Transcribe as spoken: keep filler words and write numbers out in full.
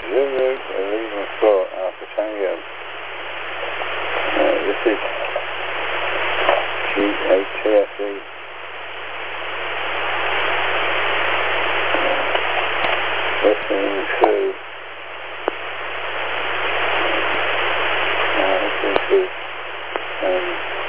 Zulu eleven four Alpha Tango. Uh, this is G eight T F E. Listening to uh, listening to um,